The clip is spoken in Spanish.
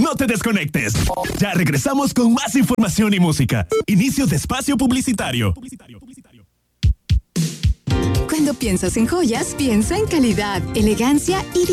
No te desconectes. Ya regresamos con más información y música. Inicio de espacio publicitario. Cuando piensas en joyas, piensa en calidad, elegancia y